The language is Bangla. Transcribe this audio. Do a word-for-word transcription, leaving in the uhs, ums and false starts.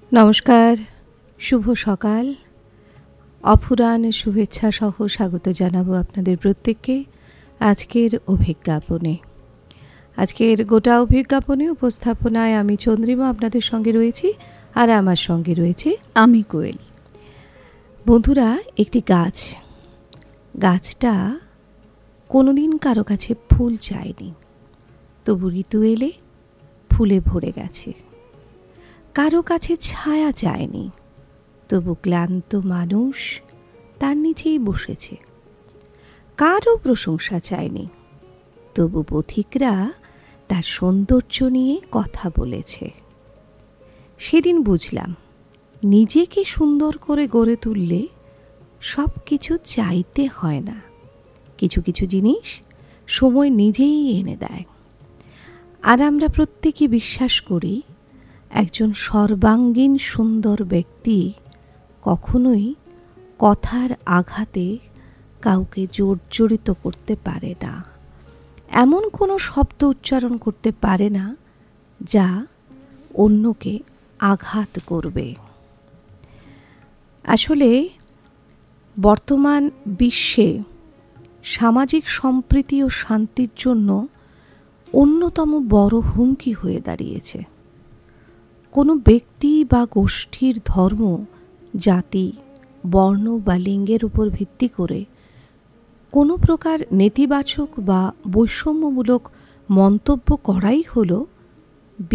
নমস্কার, শুভ সকাল। অফুরান শুভেচ্ছা সহ স্বাগত জানাবো আপনাদের প্রত্যেককে আজকের অভিজ্ঞাপনে। আজকের গোটা অভিজ্ঞাপনে উপস্থাপনায় আমি চন্দ্রিমা আপনাদের সঙ্গে রয়েছি, আর আমার সঙ্গে রয়েছে আমি কোয়েল। বন্ধুরা, একটি গাছ গাছটা কোনোদিন কারো কাছে ফুল চায়নি, তবু ঋতু এলে ফুলে ভরে গেছে। কারো কাছে ছায়া চায়নি, তবু ক্লান্ত মানুষ তার নিচেই বসেছে। কারও প্রশংসা চায়নি, তবু পথিকরা তার সৌন্দর্য নিয়ে কথা বলেছে। সেদিন বুঝলাম, নিজেকে সুন্দর করে গড়ে তুললে সব কিছু চাইতে হয় না। কিছু কিছু জিনিস সময় নিজেই এনে দেয়। আর আমরা প্রত্যেকে বিশ্বাস করি, একজন সর্বাঙ্গীন সুন্দর ব্যক্তি কখনোই কথার আঘাতে কাউকে জর্জরিত করতে পারে না। এমন কোনো শব্দ উচ্চারণ করতে পারে না যা অন্যকে আঘাত করবে। আসলে বর্তমান বিশ্বে সামাজিক সম্প্রীতি ও শান্তির জন্য অন্যতম বড় হুমকি হয়ে দাঁড়িয়েছে। কোনো ব্যক্তি বা গোষ্ঠীর ধর্ম, জাতি, বর্ণ বা লিঙ্গের উপর ভিত্তি করে কোনো প্রকার নেতিবাচক বা বৈষম্যমূলক মন্তব্য করাই হলো